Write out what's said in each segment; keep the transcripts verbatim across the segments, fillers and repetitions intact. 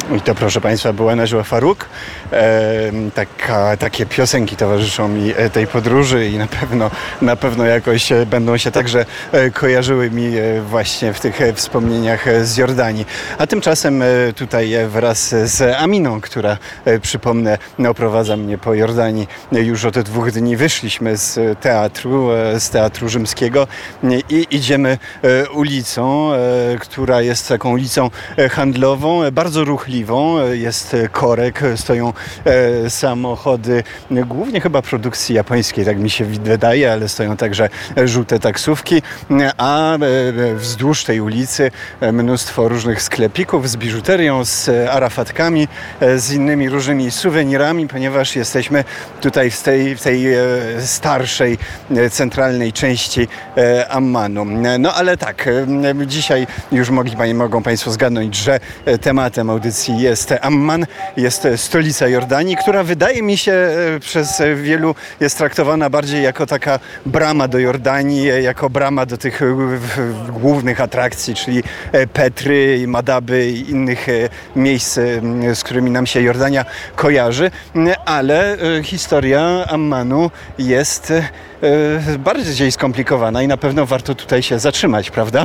I to, proszę Państwa, była Najwa Faruk. E, taka, takie piosenki towarzyszą mi tej podróży i na pewno, na pewno jakoś będą się także kojarzyły mi właśnie w tych wspomnieniach z Jordanii. A tymczasem tutaj wraz z Aminą, która, przypomnę, oprowadza mnie po Jordanii już od dwóch dni, wyszliśmy z teatru, z Teatru Rzymskiego i idziemy ulicą, która jest taką ulicą handlową, bardzo ruchliwą. Jest korek, stoją e, samochody, głównie chyba produkcji japońskiej, tak mi się wydaje, ale stoją także żółte taksówki, a e, wzdłuż tej ulicy mnóstwo różnych sklepików z biżuterią, z arafatkami, e, z innymi różnymi suwenirami, ponieważ jesteśmy tutaj w tej, w tej e, starszej, e, centralnej części e, Ammanu. No ale tak, e, dzisiaj już mogli, mogą Państwo zgadnąć, że tematem audycji jest Amman, jest stolica Jordanii, która wydaje mi się przez wielu jest traktowana bardziej jako taka brama do Jordanii, jako brama do tych głównych atrakcji, czyli Petry, Madaby i innych miejsc, z którymi nam się Jordania kojarzy, ale historia Ammanu jest bardziej skomplikowana i na pewno warto tutaj się zatrzymać, prawda?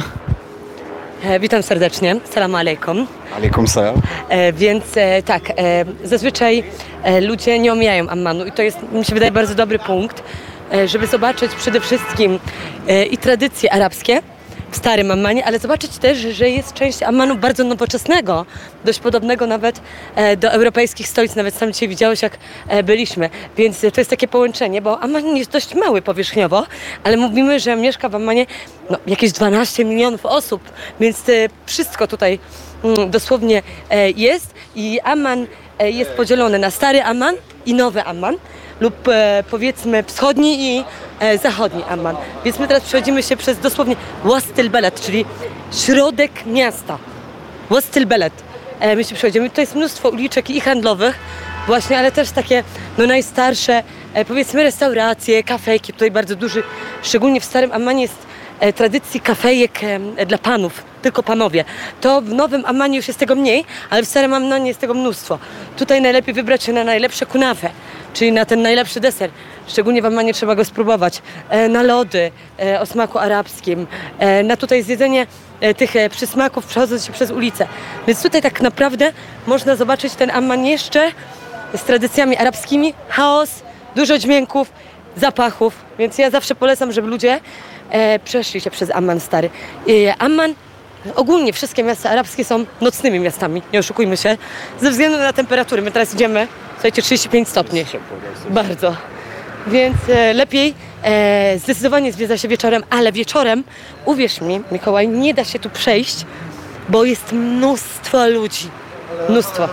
Witam serdecznie. Salam alaikum. Alaikum salam. E, więc e, tak, e, zazwyczaj e, ludzie nie omijają Ammanu i to jest, mi się wydaje, bardzo dobry punkt, e, żeby zobaczyć przede wszystkim e, i tradycje arabskie w starym Ammanie, ale zobaczyć też, że jest część Ammanu bardzo nowoczesnego, dość podobnego nawet e, do europejskich stolic, nawet sam dzisiaj widziałeś, jak e, byliśmy, więc to jest takie połączenie, bo Amman jest dość mały powierzchniowo, ale mówimy, że mieszka w Ammanie no, jakieś dwanaście milionów osób, więc e, wszystko tutaj mm, dosłownie e, jest i Amman e, jest podzielony na stary Amman i nowy Amman, lub e, powiedzmy wschodni i e, zachodni Amman. Więc my teraz przechodzimy się przez dosłownie Wast el-Beled, czyli środek miasta. Wast el-Beled. E, my się przechodzimy. Tutaj jest mnóstwo uliczek i handlowych właśnie, ale też takie no, najstarsze, e, powiedzmy restauracje, kafejki. Tutaj bardzo duży, szczególnie w starym Ammanie jest e, tradycji kafejek e, dla panów, tylko panowie. To w nowym Ammanie już jest tego mniej, ale w starym Ammanie jest tego mnóstwo. Tutaj najlepiej wybrać się na najlepsze kunafę, czyli na ten najlepszy deser. Szczególnie w Ammanie trzeba go spróbować. E, na lody e, o smaku arabskim, e, na tutaj zjedzenie e, tych e, przysmaków przechodząc się przez ulicę. Więc tutaj tak naprawdę można zobaczyć ten Amman jeszcze z tradycjami arabskimi. Chaos, dużo dźwięków, zapachów. Więc ja zawsze polecam, żeby ludzie e, przeszli się przez Amman stary. E, Amman, ogólnie wszystkie miasta arabskie są nocnymi miastami, nie oszukujmy się, ze względu na temperatury. My teraz idziemy, słuchajcie, trzydzieści pięć stopni. Bardzo. Więc e, lepiej e, zdecydowanie zwiedza się wieczorem, ale wieczorem, uwierz mi, Mikołaj, nie da się tu przejść, bo jest mnóstwo ludzi. Mnóstwo.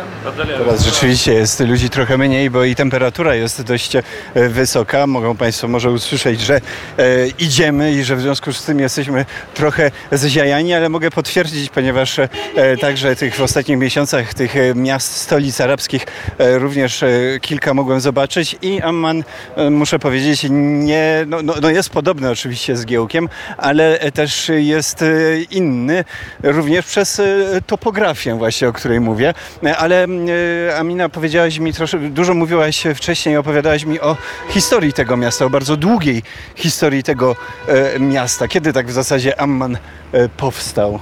Teraz rzeczywiście jest ludzi trochę mniej, bo i temperatura jest dość e, wysoka. Mogą Państwo może usłyszeć, że e, idziemy i że w związku z tym jesteśmy trochę zziajani, ale mogę potwierdzić, ponieważ e, także tych w ostatnich miesiącach tych miast, stolic arabskich e, również e, kilka mogłem zobaczyć i Amman, e, muszę powiedzieć, nie, no, no, no jest podobny oczywiście z Giełkiem, ale też jest e, inny, również przez e, topografię właśnie, o której mówię, ale e, Amina, powiedziałaś mi troszkę, dużo mówiłaś wcześniej, opowiadałaś mi o historii tego miasta, o bardzo długiej historii tego e, miasta. Kiedy tak w zasadzie Amman e, powstał?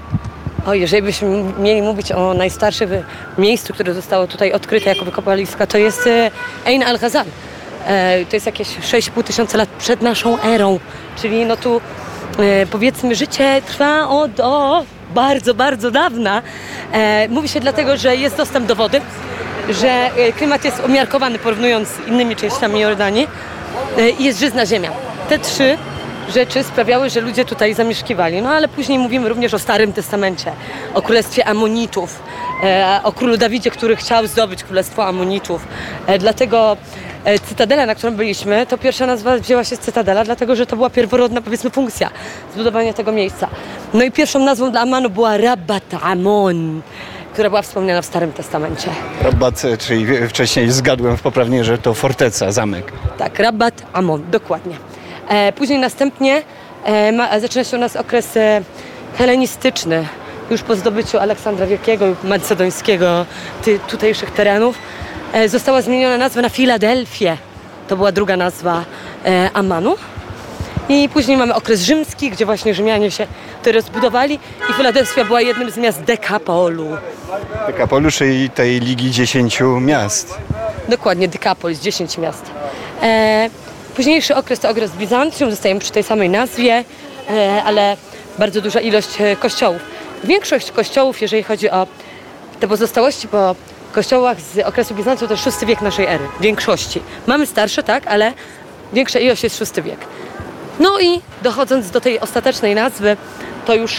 O, jeżeli byśmy mieli mówić o najstarszym miejscu, które zostało tutaj odkryte jako wykopaliska, to jest e, Ein al-Ghazal. E, to jest jakieś sześć i pół tysiąca lat przed naszą erą, czyli no tu e, powiedzmy życie trwa od o, bardzo, bardzo dawna. E, mówi się dlatego, że jest dostęp do wody, że e, klimat jest umiarkowany porównując z innymi częściami Jordanii e, i jest żyzna ziemia. Te trzy rzeczy sprawiały, że ludzie tutaj zamieszkiwali. No ale później mówimy również o Starym Testamencie, o królestwie Amonitów, e, o królu Dawidzie, który chciał zdobyć królestwo Amonitów. E, dlatego e, Cytadela, na którą byliśmy, to pierwsza nazwa wzięła się z Cytadela, dlatego że to była pierworodna, powiedzmy, funkcja zbudowania tego miejsca. No i pierwszą nazwą dla Ammanu była Rabbat Ammon, która była wspomniana w Starym Testamencie. Rabbat, czyli wcześniej zgadłem poprawnie, że to forteca, zamek. Tak, Rabbat Ammon, dokładnie. E, później następnie e, ma, zaczyna się u nas okres e, helenistyczny, już po zdobyciu Aleksandra Wielkiego i Macedońskiego ty, tutejszych terenów e, została zmieniona nazwa na Filadelfię. To była druga nazwa e, Ammanu. I później mamy okres rzymski, gdzie właśnie Rzymianie się tutaj rozbudowali i Filadelfia była jednym z miast Dekapolu. Dekapolu, czyli tej Ligi Dziesięciu Miast. Dokładnie, Dekapolis, dziesięć miast. E, późniejszy okres to okres Bizancjum, zostajemy przy tej samej nazwie, e, ale bardzo duża ilość e, kościołów. Większość kościołów, jeżeli chodzi o te pozostałości po kościołach z okresu Bizancjum, to szósty wiek naszej ery. W większości. Mamy starsze, tak, ale większa ilość jest szósty wiek. No i dochodząc do tej ostatecznej nazwy, to już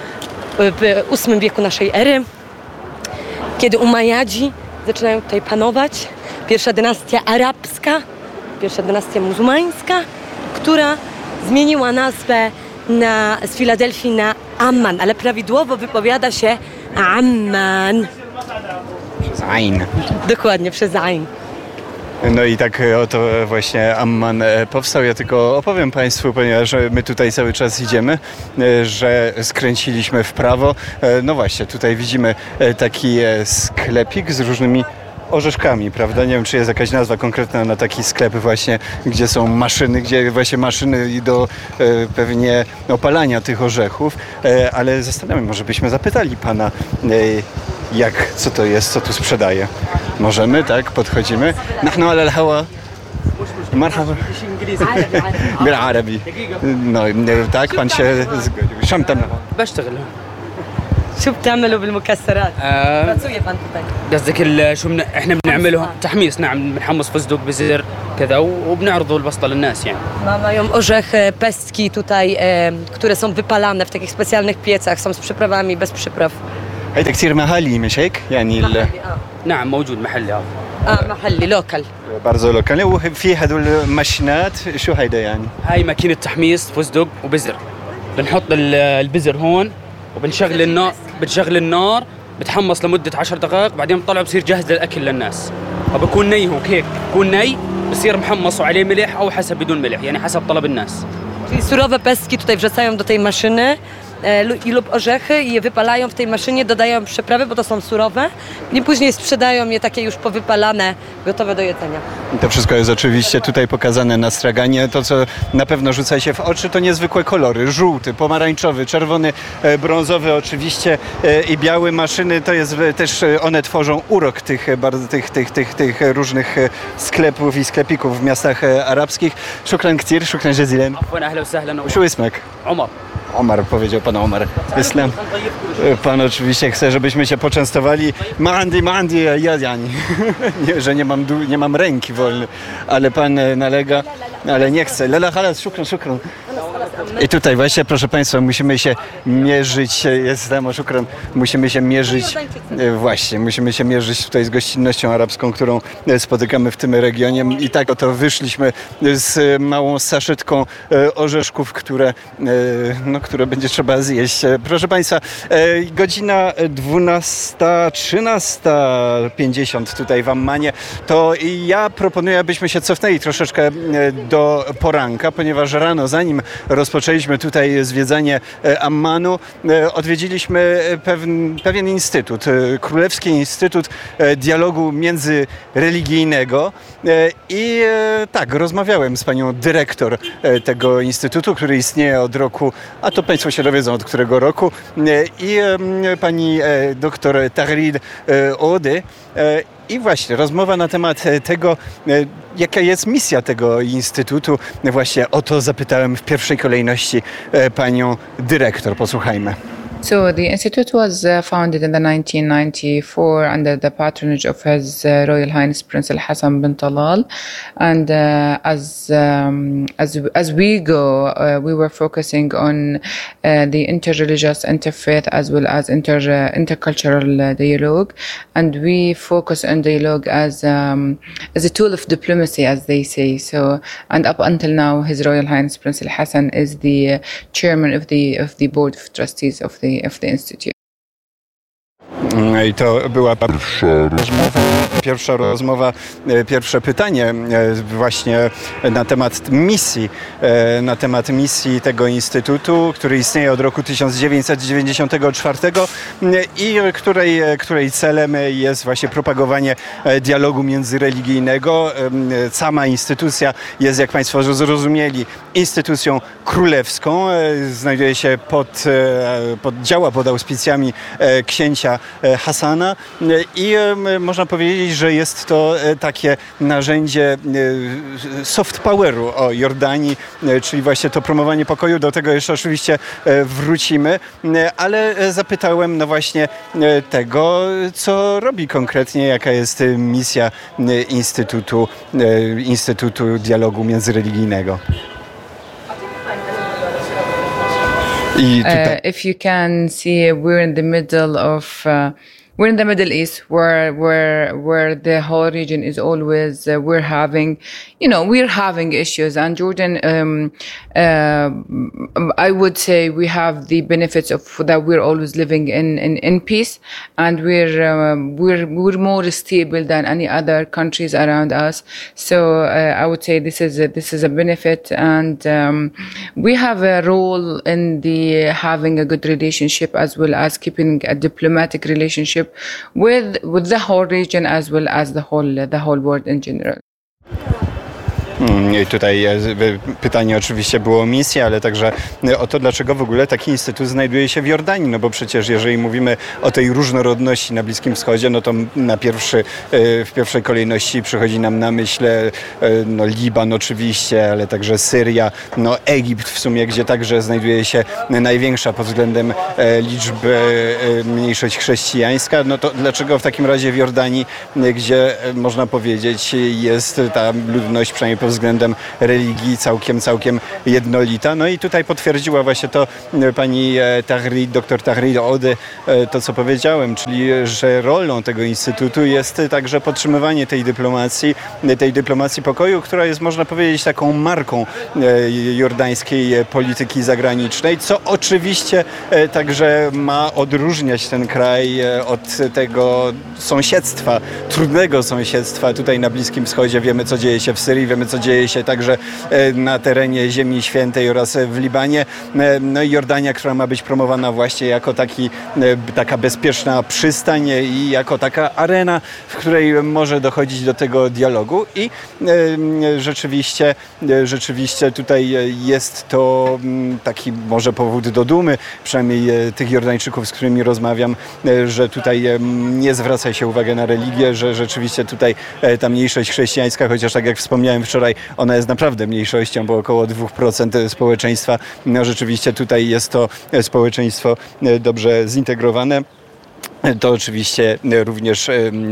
w ósmym wieku naszej ery, kiedy Umajadzi zaczynają tutaj panować, pierwsza dynastia arabska, pierwsza dynastia muzułmańska, która zmieniła nazwę na, z Filadelfii na Amman, ale prawidłowo wypowiada się Amman. Przez Ain. Dokładnie, przez Ain. No i tak oto właśnie Amman powstał. Ja tylko opowiem Państwu, ponieważ my tutaj cały czas idziemy, że skręciliśmy w prawo. No właśnie, tutaj widzimy taki sklepik z różnymi orzeszkami, prawda? Nie wiem, czy jest jakaś nazwa konkretna na taki sklep właśnie, gdzie są maszyny, gdzie właśnie maszyny do e, pewnie opalania tych orzechów, e, ale zastanawiam się, może byśmy zapytali pana, e, jak, co to jest, co tu sprzedaje. Możemy, tak? Podchodzimy. Nahnu ala al-hawa. Marhaba. بالعربي. No, tak, pan się zgodził. Szam tam. بشتغل شو بتعملوا بالمكسرات؟ آه، برацuje pan tutaj. قصدك ال- شو من احنا بنعمله تحميص. نعم، بنحمص فستق بزر كذا وبنعرضه البسطة للناس يعني. Ma, mają orzechy, pestki tutaj, e, które są wypalane w takich specjalnych piecach, są z przyprawami, bez przypraw. هيدا كثير مهالي مش هيك؟ يعني ال- نعم موجود محلي هذا. اه محلي لوكال. bardzo lokalnie. وفي هدول الماشينات شو هيدا يعني؟ هاي ماكينة تحميص فستق وبزر. بنحط ال- البزر هون وبنشغل النار، بتشغل النار بتحمص لمدة عشر دقائق، بعدين بطلعه بصير جاهز للأكل للناس. وبكون ني هو هيك، بكون ني بصير محمص وعليه ملح أو حسب بدون ملح، يعني حسب طلب الناس. Czyli surowe pestki tutaj wrzucają do tej maszyny e, lu- i lub orzechy i je wypalają w tej maszynie, dodają przyprawy, bo to są surowe i później sprzedają je takie już powypalane, gotowe do jedzenia. I to wszystko jest oczywiście tutaj pokazane na straganie. To, co na pewno rzuca się w oczy, to niezwykłe kolory. Żółty, pomarańczowy, czerwony, e, brązowy oczywiście e, i biały. Maszyny to jest e, też, e, one tworzą urok tych, e, bardzo, tych, tych, tych, tych różnych e, sklepów i sklepików w miastach e, arabskich. Shukran ktir, shukran jazilen. عفوا أهلا وسهلا. Uszu ismek. عمر. Omar, powiedział pan Omar. Islam. Pan oczywiście chce, żebyśmy się poczęstowali. Mandi, mandi, ja, yani. Nie, że nie mam, du- nie mam ręki wolnej, ale pan e, nalega, ale nie chce. Lala, halas, szukran, szukran. I tutaj właśnie, proszę państwa, musimy się mierzyć, e, jestem o szukran, musimy się mierzyć, e, właśnie, musimy się mierzyć tutaj z gościnnością arabską, którą e, spotykamy w tym regionie. I tak oto wyszliśmy z e, małą saszetką e, orzeszków, które, e, no, które będzie trzeba zjeść. E, Proszę państwa, e, godzina dwunasta, trzynasta pięćdziesiąt tutaj w Ammanie, to ja proponuję, abyśmy się cofnęli troszeczkę e, do poranka, ponieważ rano, zanim rozpoczęliśmy tutaj zwiedzanie e, Ammanu, e, odwiedziliśmy pewien, pewien instytut, e, Królewski Instytut e, Dialogu Międzyreligijnego e, i e, tak, rozmawiałem z panią dyrektor e, tego instytutu, który istnieje od roku, a to państwo się dowiedzą od którego roku, e, i e, pani e, doktor Tahrid e, Ode. E, I właśnie rozmowa na temat e, tego, e, jaka jest misja tego instytutu. Właśnie o to zapytałem w pierwszej kolejności e, panią dyrektor. Posłuchajmy. So the institute was uh, founded in the nineteen ninety-four under the patronage of His uh, Royal Highness Prince Al Hassan bin Talal, and uh, as um, as as we go, uh, we were focusing on uh, the interreligious, interfaith, as well as inter uh, intercultural uh, dialogue, and we focus on dialogue as um, as a tool of diplomacy, as they say. So, and up until now, His Royal Highness Prince Al Hassan is the uh, chairman of the of the board of trustees of the of the institute. I to była pierwsza rozmowa, pierwsza rozmowa, pierwsze pytanie właśnie na temat misji, na temat misji tego instytutu, który istnieje od roku tysiąc dziewięćset dziewięćdziesiątego czwartego i której, której celem jest właśnie propagowanie dialogu międzyreligijnego. Sama instytucja jest, jak Państwo zrozumieli, instytucją królewską. Znajduje się pod, pod działa pod auspicjami księcia Hasana i można powiedzieć, że jest to takie narzędzie soft poweru o Jordanii, czyli właśnie to promowanie pokoju. Do tego jeszcze oczywiście wrócimy, ale zapytałem no właśnie tego, co robi konkretnie, jaka jest misja Instytutu, Instytutu Dialogu Międzyreligijnego. I Uh, if you can see, we're in the middle of uh, we're in the Middle East, where where where the whole region is always uh, we're having, you know, we're having issues. And Jordan, um, uh, I would say we have the benefits of that. We're always living in in, in peace, and we're um, we're we're more stable than any other countries around us. So uh, I would say this is a, this is a benefit, and um, we have a role in the having a good relationship as well as keeping a diplomatic relationship with with the whole region as well as the whole the whole world in general. I tutaj pytanie oczywiście było o misję, ale także o to, dlaczego w ogóle taki instytut znajduje się w Jordanii. No bo przecież jeżeli mówimy o tej różnorodności na Bliskim Wschodzie, no to na pierwszy, w pierwszej kolejności przychodzi nam na myśl no, Liban oczywiście, ale także Syria, no Egipt w sumie, gdzie także znajduje się największa pod względem liczby mniejszość chrześcijańska. No to dlaczego w takim razie w Jordanii, gdzie można powiedzieć jest ta ludność przynajmniej pod względem religii całkiem, całkiem jednolita. No i tutaj potwierdziła właśnie to pani Tahrid, doktor Tahrid Ode, to co powiedziałem, czyli że rolą tego instytutu jest także podtrzymywanie tej dyplomacji, tej dyplomacji pokoju, która jest, można powiedzieć, taką marką jordańskiej polityki zagranicznej, co oczywiście także ma odróżniać ten kraj od tego sąsiedztwa, trudnego sąsiedztwa tutaj na Bliskim Wschodzie. Wiemy, co dzieje się w Syrii, wiemy, co dzieje się także na terenie Ziemi Świętej oraz w Libanie. No i Jordania, która ma być promowana właśnie jako taki, taka bezpieczna przystań i jako taka arena, w której może dochodzić do tego dialogu i rzeczywiście, rzeczywiście tutaj jest to taki może powód do dumy, przynajmniej tych Jordańczyków, z którymi rozmawiam, że tutaj nie zwraca się uwagi na religię, że rzeczywiście tutaj ta mniejszość chrześcijańska, chociaż tak jak wspomniałem wczoraj, ona jest naprawdę mniejszością, bo około dwa procent społeczeństwa. No rzeczywiście tutaj jest to społeczeństwo dobrze zintegrowane. To oczywiście również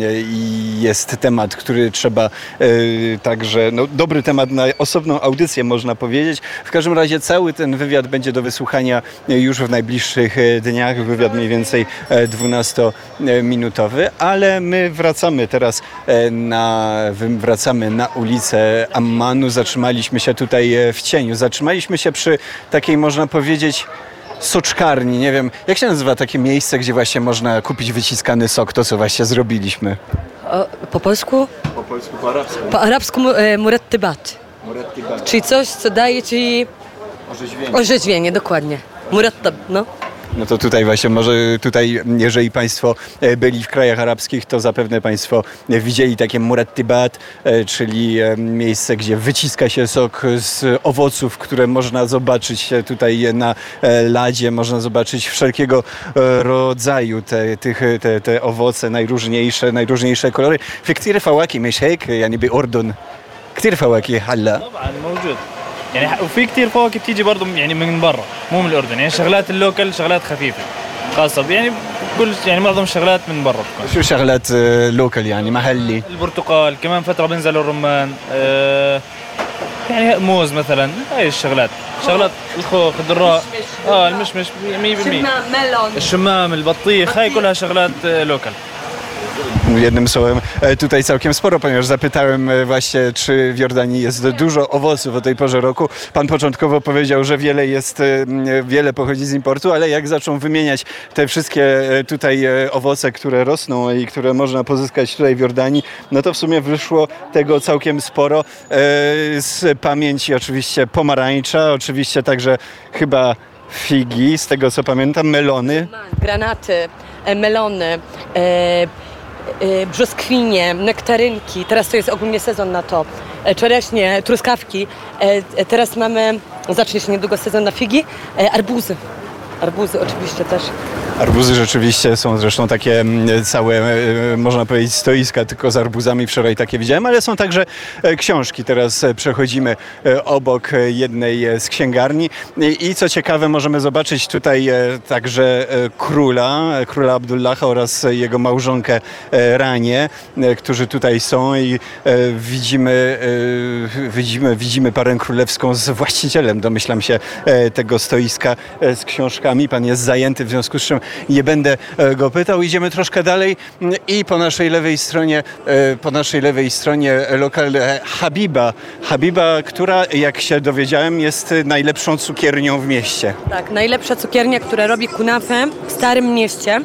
jest temat, który trzeba także, no dobry temat na osobną audycję można powiedzieć. W każdym razie cały ten wywiad będzie do wysłuchania już w najbliższych dniach, wywiad mniej więcej dwunastominutowy, ale my wracamy teraz na, wracamy na ulicę Ammanu. Zatrzymaliśmy się tutaj w cieniu, zatrzymaliśmy się przy takiej, można powiedzieć, soczkarni, nie wiem, jak się nazywa takie miejsce, gdzie właśnie można kupić wyciskany sok, to co właśnie zrobiliśmy? O, po polsku? Po polsku, po arabsku. Po arabsku e, murattibat. Murattibat. Czyli coś, co daje ci Orzeźwienie. orzeźwienie, dokładnie. Murattab, no. No to tutaj właśnie, może tutaj, jeżeli Państwo byli w krajach arabskich, to zapewne Państwo widzieli takie murattibat, czyli miejsce, gdzie wyciska się sok z owoców, które można zobaczyć tutaj na ladzie, można zobaczyć wszelkiego rodzaju te, tych, te, te owoce, najróżniejsze, najróżniejsze kolory. في كثير فواكه مش هيك يعني بأردن كثير فواكه هلا طبعا موجود يعني وفي كثير فواكه بتيجي برضه يعني من برا مو من الاردن يعني شغلات اللوكل شغلات خفيفه خاصه يعني كل يعني معظم الشغلات من برا بتكون شو شغلات لوكل يعني محلي البرتقال كمان فتره بنزل الرمان آه يعني موز مثلا هاي الشغلات شغلات الخوخ الدراء اه المشمش مية بالمية ميلون الشمام البطيخ هاي كلها شغلات لوكل Jednym słowem tutaj całkiem sporo, ponieważ zapytałem właśnie, czy w Jordanii jest dużo owoców o tej porze roku. Pan początkowo powiedział, że wiele jest, wiele pochodzi z importu, ale jak zaczął wymieniać te wszystkie tutaj owoce, które rosną i które można pozyskać tutaj w Jordanii, no to w sumie wyszło tego całkiem sporo. Z pamięci oczywiście pomarańcza, oczywiście także chyba figi, z tego co pamiętam, melony. Granaty, melony, e, e, brzoskwinie, nektarynki. Teraz to jest ogólnie sezon na to. E, czereśnie, truskawki. E, teraz mamy, zacznie się niedługo sezon na figi. E, arbuzy. Arbuzy oczywiście też. Arbuzy rzeczywiście są zresztą takie całe, można powiedzieć, stoiska tylko z arbuzami. Wczoraj takie widziałem, ale są także książki. Teraz przechodzimy obok jednej z księgarni i co ciekawe możemy zobaczyć tutaj także króla, króla Abdullaha oraz jego małżonkę Ranię, którzy tutaj są i widzimy, widzimy, widzimy parę królewską z właścicielem, domyślam się, tego stoiska z książkami. Pan jest zajęty, w związku z czym nie będę go pytał. Idziemy troszkę dalej i po naszej lewej stronie, po naszej lewej stronie lokal Habiba. Habiba, która, jak się dowiedziałem, jest najlepszą cukiernią w mieście. Tak, najlepsza cukiernia, która robi kunafę w Starym Mieście,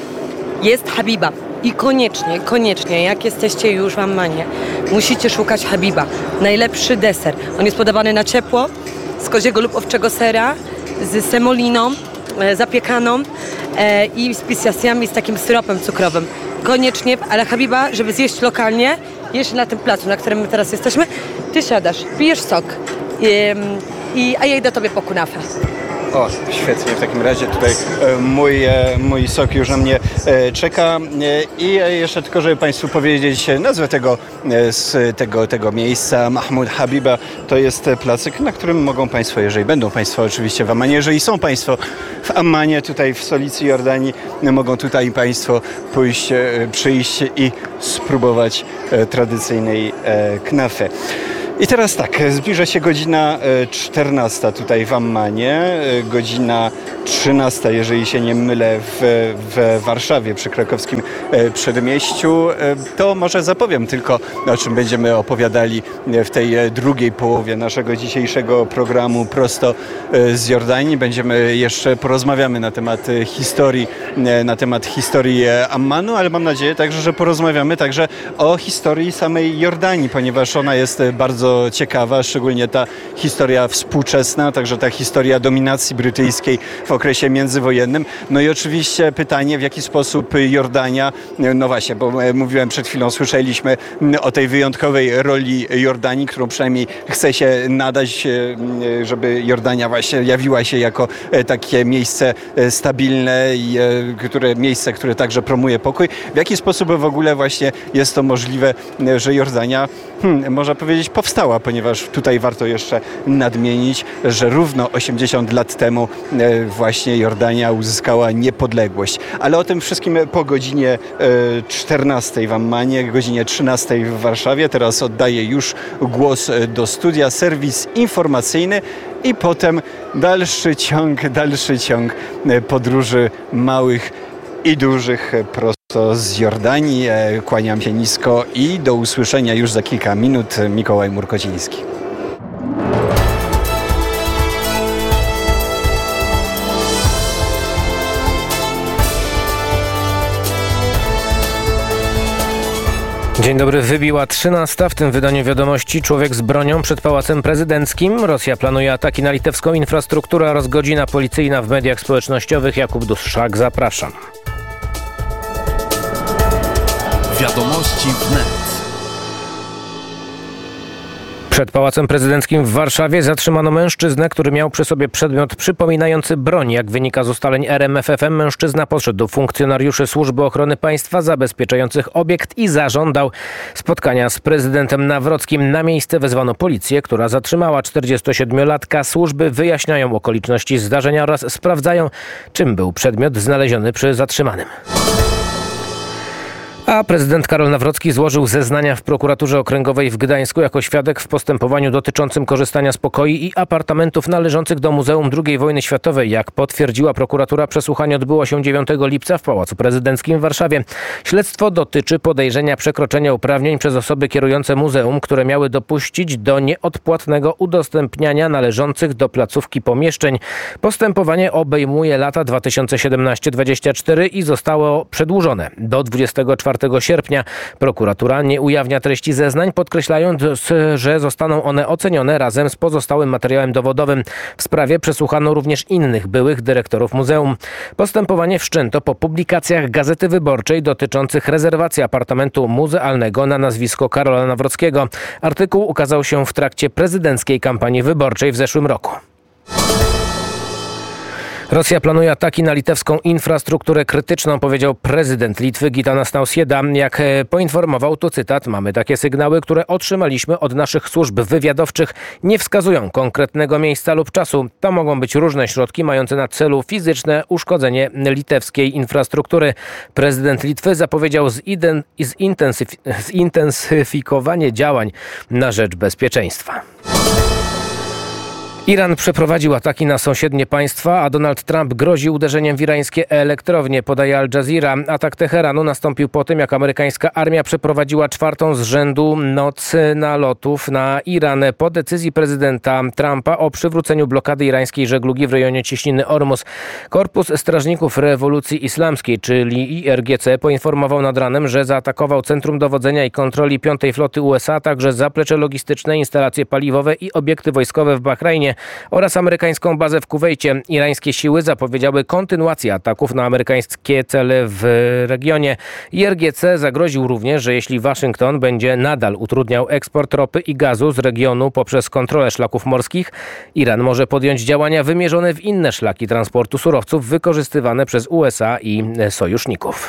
jest Habiba. I koniecznie, koniecznie, jak jesteście już w Ammanie, musicie szukać Habiba. Najlepszy deser. On jest podawany na ciepło, z koziego lub owczego sera, z semoliną zapiekaną e, i z pisjasjami, z takim syropem cukrowym. Koniecznie, ale Habiba, żeby zjeść lokalnie, jeszcze na tym placu, na którym my teraz jesteśmy, ty siadasz, pijesz sok, i, i, a ja idę tobie po kunafę. O, świetnie. W takim razie tutaj e, mój, e, mój sok już na mnie e, czeka. E, I jeszcze tylko, żeby Państwu powiedzieć nazwę tego, e, z tego, tego miejsca. Mahmoud Habiba to jest placyk, na którym mogą Państwo, jeżeli będą Państwo oczywiście w Ammanie, jeżeli są Państwo w Ammanie, tutaj w stolicy Jordanii, mogą tutaj Państwo pójść, e, przyjść i spróbować e, tradycyjnej e, knafy. I teraz tak, zbliża się godzina czternasta tutaj w Ammanie, godzina trzynasta, jeżeli się nie mylę, w, w Warszawie przy krakowskim Przedmieściu. To może zapowiem tylko, o czym będziemy opowiadali w tej drugiej połowie naszego dzisiejszego programu prosto z Jordanii. Będziemy jeszcze, porozmawiamy na temat historii, na temat historii Ammanu, ale mam nadzieję także, że porozmawiamy także o historii samej Jordanii, ponieważ ona jest bardzo ciekawa, szczególnie ta historia współczesna, także ta historia dominacji brytyjskiej w okresie międzywojennym. No i oczywiście pytanie, w jaki sposób Jordania, no właśnie, bo mówiłem przed chwilą, słyszeliśmy o tej wyjątkowej roli Jordanii, którą przynajmniej chce się nadać, żeby Jordania właśnie jawiła się jako takie miejsce stabilne i które, miejsce, które także promuje pokój. W jaki sposób w ogóle właśnie jest to możliwe, że Jordania, hmm, można powiedzieć, powstała, ponieważ tutaj warto jeszcze nadmienić, że równo osiemdziesiąt lat temu właśnie Jordania uzyskała niepodległość. Ale o tym wszystkim po godzinie czternastej w Ammanie, godzinie trzynastej w Warszawie. Teraz oddaję już głos do studia, serwis informacyjny i potem dalszy ciąg, dalszy ciąg podróży małych i dużych prosto z Jordanii. Kłaniam się nisko i do usłyszenia już za kilka minut. Mikołaj Murkociński. Dzień dobry, wybiła trzynasta. W tym wydaniu wiadomości człowiek z bronią przed Pałacem Prezydenckim. Rosja planuje ataki na litewską infrastrukturę oraz godzina policyjna w mediach społecznościowych. Jakub Duszczak, zapraszam. Wiadomości wnet. Przed Pałacem Prezydenckim w Warszawie zatrzymano mężczyznę, który miał przy sobie przedmiot przypominający broń. Jak wynika z ustaleń R M F F M, mężczyzna podszedł do funkcjonariuszy Służby Ochrony Państwa zabezpieczających obiekt i zażądał spotkania z prezydentem Nawrockim. Na miejsce wezwano policję, która zatrzymała czterdziestosiedmiolatka. Służby wyjaśniają okoliczności zdarzenia oraz sprawdzają, czym był przedmiot znaleziony przy zatrzymanym. A prezydent Karol Nawrocki złożył zeznania w prokuraturze okręgowej w Gdańsku jako świadek w postępowaniu dotyczącym korzystania z pokoi i apartamentów należących do Muzeum drugiej Wojny Światowej. Jak potwierdziła prokuratura, przesłuchanie odbyło się dziewiątego lipca w Pałacu Prezydenckim w Warszawie. Śledztwo dotyczy podejrzenia przekroczenia uprawnień przez osoby kierujące muzeum, które miały dopuścić do nieodpłatnego udostępniania należących do placówki pomieszczeń. Postępowanie obejmuje lata dwa tysiące siedemnaście do dwudziestego czwartego i zostało przedłużone do dwudziestego czwartego sierpnia. Prokuratura nie ujawnia treści zeznań, podkreślając, że zostaną one ocenione razem z pozostałym materiałem dowodowym. W sprawie przesłuchano również innych byłych dyrektorów muzeum. Postępowanie wszczęto po publikacjach Gazety Wyborczej dotyczących rezerwacji apartamentu muzealnego na nazwisko Karola Nawrockiego. Artykuł ukazał się w trakcie prezydenckiej kampanii wyborczej w zeszłym roku. Rosja planuje ataki na litewską infrastrukturę krytyczną, powiedział prezydent Litwy Gitanas Nausėda. Jak poinformował, tu cytat, mamy takie sygnały, które otrzymaliśmy od naszych służb wywiadowczych, nie wskazują konkretnego miejsca lub czasu. To mogą być różne środki mające na celu fizyczne uszkodzenie litewskiej infrastruktury. Prezydent Litwy zapowiedział ziden- zintensyf- zintensyfikowanie działań na rzecz bezpieczeństwa. Iran przeprowadził ataki na sąsiednie państwa, a Donald Trump grozi uderzeniem w irańskie elektrownie, podaje Al Jazeera. Atak Teheranu nastąpił po tym, jak amerykańska armia przeprowadziła czwartą z rzędu noc nalotów na Iran po decyzji prezydenta Trumpa o przywróceniu blokady irańskiej żeglugi w rejonie cieśniny Ormus. Korpus Strażników Rewolucji Islamskiej, czyli I R G C, poinformował nad ranem, że zaatakował Centrum Dowodzenia i Kontroli piątej Floty U S A, także zaplecze logistyczne, instalacje paliwowe i obiekty wojskowe w Bahrajnie oraz amerykańską bazę w Kuwejcie. Irańskie siły zapowiedziały kontynuację ataków na amerykańskie cele w regionie. I R G C zagroził również, że jeśli Waszyngton będzie nadal utrudniał eksport ropy i gazu z regionu poprzez kontrolę szlaków morskich, Iran może podjąć działania wymierzone w inne szlaki transportu surowców wykorzystywane przez U S A i sojuszników.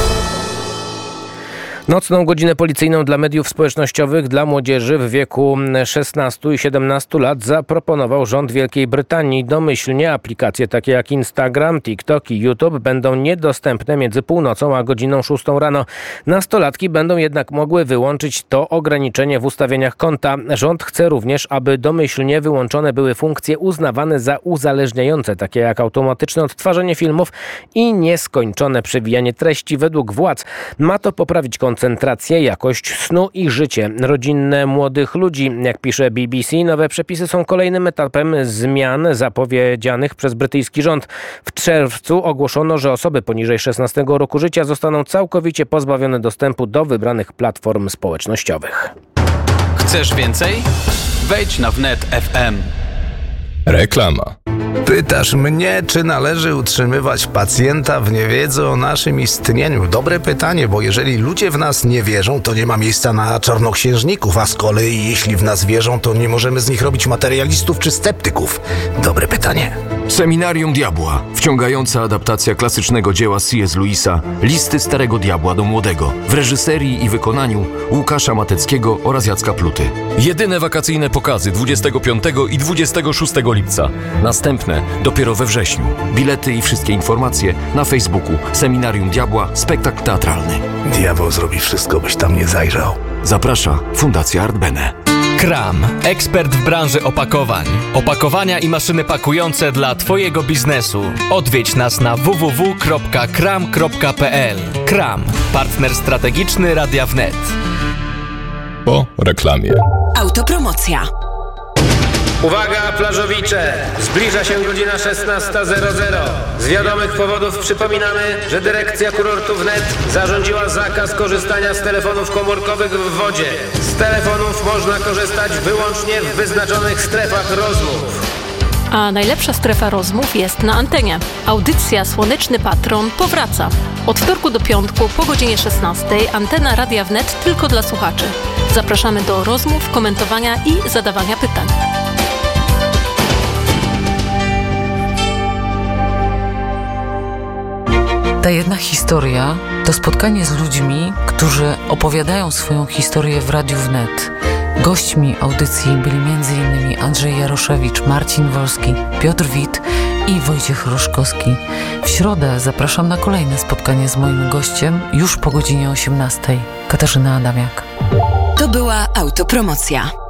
Nocną godzinę policyjną dla mediów społecznościowych dla młodzieży w wieku szesnastu i siedemnastu lat zaproponował rząd Wielkiej Brytanii. Domyślnie aplikacje takie jak Instagram, TikTok i YouTube będą niedostępne między północą a godziną szóstą rano. Nastolatki będą jednak mogły wyłączyć to ograniczenie w ustawieniach konta. Rząd chce również, aby domyślnie wyłączone były funkcje uznawane za uzależniające, takie jak automatyczne odtwarzanie filmów i nieskończone przewijanie treści. Według władz ma to poprawić koncentrację, koncentrację, jakość snu i życie rodzinne młodych ludzi. Jak pisze B B C, nowe przepisy są kolejnym etapem zmian zapowiedzianych przez brytyjski rząd. W czerwcu ogłoszono, że osoby poniżej szesnastego roku życia zostaną całkowicie pozbawione dostępu do wybranych platform społecznościowych. Chcesz więcej? Wejdź na wnet kropka f m. Reklama. Pytasz mnie, czy należy utrzymywać pacjenta w niewiedzy o naszym istnieniu? Dobre pytanie, bo jeżeli ludzie w nas nie wierzą, to nie ma miejsca na czarnoksiężników, a z kolei jeśli w nas wierzą, to nie możemy z nich robić materialistów czy sceptyków. Dobre pytanie. Seminarium Diabła. Wciągająca adaptacja klasycznego dzieła C S Lewisa Listy Starego Diabła do Młodego w reżyserii i wykonaniu Łukasza Mateckiego oraz Jacka Pluty. Jedyne wakacyjne pokazy dwudziestego piątego i dwudziestego szóstego lipca. Następne dopiero we wrześniu. Bilety i wszystkie informacje na Facebooku Seminarium Diabła Spektakl Teatralny. Diabeł zrobi wszystko, byś tam nie zajrzał. Zaprasza Fundacja Art Bene. Kram, ekspert w branży opakowań. Opakowania i maszyny pakujące dla Twojego biznesu. Odwiedź nas na w w w kropka kram kropka p l. Kram, partner strategiczny Radia Wnet. Po reklamie. Autopromocja. Uwaga, plażowicze! Zbliża się godzina szesnasta zero zero. Z wiadomych powodów przypominamy, że dyrekcja kurortu Wnet zarządziła zakaz korzystania z telefonów komórkowych w wodzie. Z telefonów można korzystać wyłącznie w wyznaczonych strefach rozmów. A najlepsza strefa rozmów jest na antenie. Audycja Słoneczny Patron powraca. Od wtorku do piątku po godzinie szesnastej antena Radia Wnet tylko dla słuchaczy. Zapraszamy do rozmów, komentowania i zadawania pytań. Ta jedna historia to spotkanie z ludźmi, którzy opowiadają swoją historię w Radiu Wnet. Gośćmi audycji byli m.in. Andrzej Jaroszewicz, Marcin Wolski, Piotr Wit i Wojciech Roszkowski. W środę zapraszam na kolejne spotkanie z moim gościem już po godzinie osiemnastej. Katarzyna Adamiak. To była autopromocja.